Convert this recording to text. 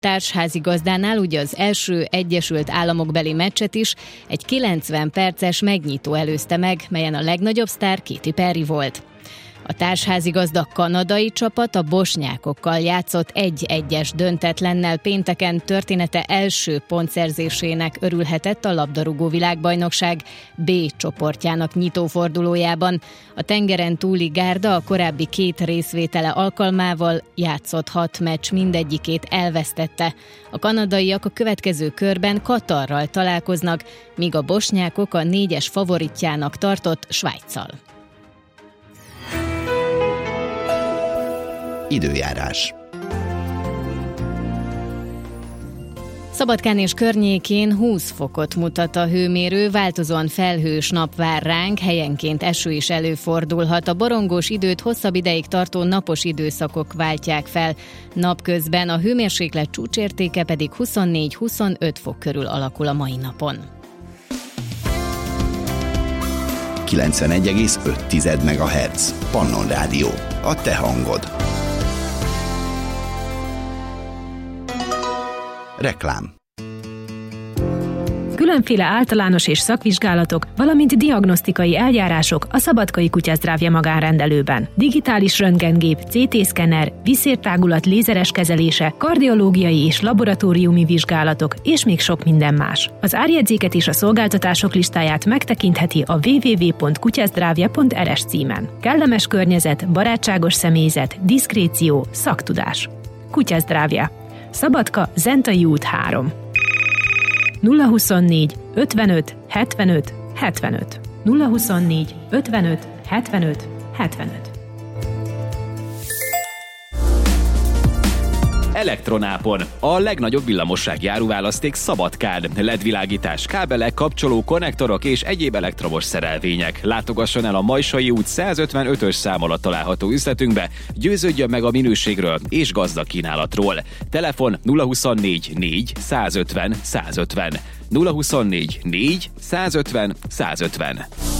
társházigazdánál ugye az első Egyesült Államokbeli meccset is egy 90 perces megnyitó előzte meg, melyen a legnagyobb sztár Katy Perry volt. A társházigazda kanadai csapat a bosnyákokkal játszott 1-1-es döntetlennel pénteken, története első pontszerzésének örülhetett a labdarúgó világbajnokság B csoportjának nyitófordulójában. A tengeren túli gárda a korábbi 2 részvétele alkalmával játszott 6 meccs mindegyikét elvesztette. A kanadaiak a következő körben Katarral találkoznak, míg a bosnyákok a 4-es favoritjának tartott Svájccal. Időjárás. Szabadkán és környékén 20 fokot mutat a hőmérő, változóan felhős nap vár ránk, helyenként eső is előfordulhat. A borongós időt hosszabb ideig tartó napos időszakok váltják fel. Napközben a hőmérséklet csúcsértéke pedig 24-25 fok körül alakul a mai napon. 91,5 MHz. Pannon Rádió. A te hangod. Reklám. Különféle általános és szakvizsgálatok, valamint diagnosztikai eljárások a Szabadkai Kutyasztrávja magánrendelőben. Digitális röntgengép, CT-szkenner, vízszértágulat lézeres kezelése, kardiológiai és laboratóriumi vizsgálatok, és még sok minden más. Az árjegyzéket és a szolgáltatások listáját megtekintheti a www.kutyasztrávja.rs címen. Kellemes környezet, barátságos személyzet, diszkréció, szaktudás. Kutyasztrávja. Szabadka, Zentai út 3. 024 55 75 75. 024 55 75 75. Elektronápon. A legnagyobb villamossági áruválaszték Szabadkán. LED-világítás, kábelek, kapcsoló, konnektorok és egyéb elektromos szerelvények. Látogasson el a Majsai út 155-ös szám alatt található üzletünkbe, győződjön meg a minőségről és gazdag kínálatról. Telefon 024 4 150 150. 024 4 150 150.